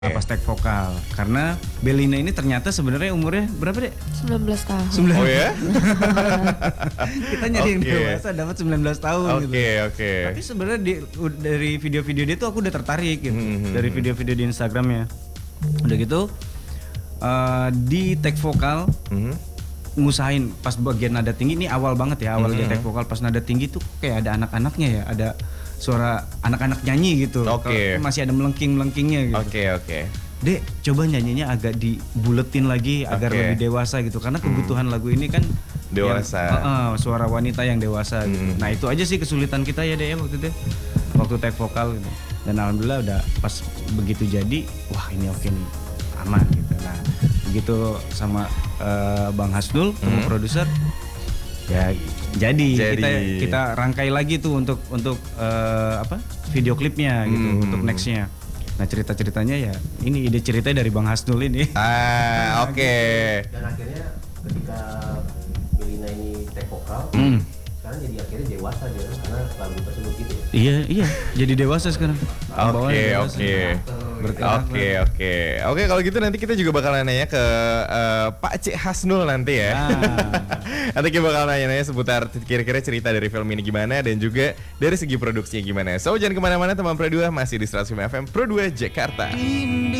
pas tag vokal. Karena Belina ini ternyata sebenarnya umurnya berapa deh? 19 tahun. Oh ya? Kita nyari yang Oke. dewasa dapat 19 tahun gitu. Oke. Tapi sebenarnya dari video-video dia tuh aku udah tertarik gitu. Dari video-video di Instagramnya. Udah gitu di tag vokal ngusahain pas bagian nada tinggi ini awal banget ya, awal dia tag vokal pas nada tinggi tuh kayak ada anak-anaknya ya, ada suara anak-anak nyanyi gitu. Oke. Kalau masih ada melengking-melengkingnya gitu. Oke. Dek, coba nyanyinya agak dibuletin lagi agar Oke. lebih dewasa gitu. Karena kebutuhan lagu ini kan Dewasa. suara wanita yang dewasa gitu. Nah, itu aja sih kesulitan kita ya, Dek, ya waktu itu. Waktu tag vokal gitu. Dan alhamdulillah udah pas begitu jadi, wah ini oke nih, aman gitu. Nah, begitu sama Bang Hasnul, produser, ya jadi. Kita rangkai lagi tuh untuk video klipnya gitu untuk nextnya. Nah, ceritanya ya ini ide ceritanya dari Bang Hasnul ini. Oke. Dan akhirnya ketika Belina ini take vokal, sekarang jadi akhirnya dewasa dia karena lagu tersebut gitu ya. Iya, jadi dewasa sekarang. Oke, kalau gitu nanti kita juga bakalan nanya ke Pak Cik Hasnul nanti ya. Nanti kita bakal nanya-nanya seputar kira-kira cerita dari film ini gimana dan juga dari segi produksinya gimana. So jangan kemana-mana teman Pro 2, masih di 105 FM Pro 2 Jakarta.